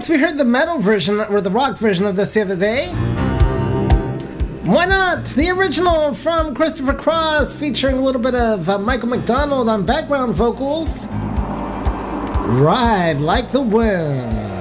Yes, we heard the metal version, or the rock version of this the other day. Why not? The original from Christopher Cross, featuring a little bit of Michael McDonald on background vocals. Ride Like the Wind.